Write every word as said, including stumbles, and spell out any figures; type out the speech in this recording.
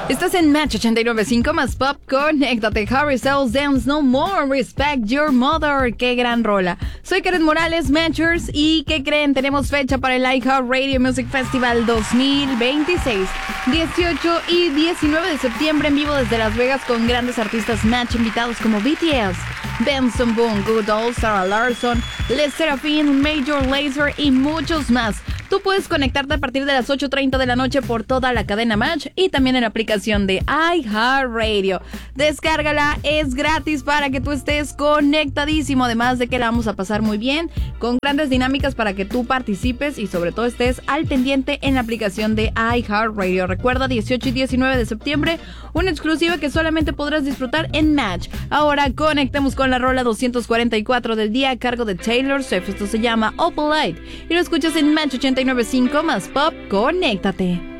Estás en Match ochenta y nueve punto cinco más Pop. Conéctate. Harry Styles, Dance No More, Respect Your Mother. Qué gran rola. Soy Karen Morales, Matchers. ¿Y qué creen? Tenemos fecha para el iHeartRadio Music Festival dos mil veintiséis. dieciocho y diecinueve de septiembre en vivo desde Las Vegas con grandes artistas Match invitados como B T S, Benson Boone, Good Old, Sarah Larson, Les Seraphine, Major Lazer y muchos más. Tú puedes conectarte a partir de las ocho treinta de la noche por toda la cadena Match y también en la aplicación de iHeartRadio. Descárgala, es gratis para que tú estés conectadísimo. Además de que la vamos a pasar muy bien con grandes dinámicas para que tú participes y sobre todo estés al pendiente en la aplicación de iHeartRadio. Recuerda, dieciocho y diecinueve de septiembre, una exclusiva que solamente podrás disfrutar en Match. Ahora conectemos con la rola doscientos cuarenta y cuatro del día a cargo de Taylor Swift. Esto se llama Opalite y lo escuchas en Match ochenta y nueve punto cinco más Pop. Conéctate.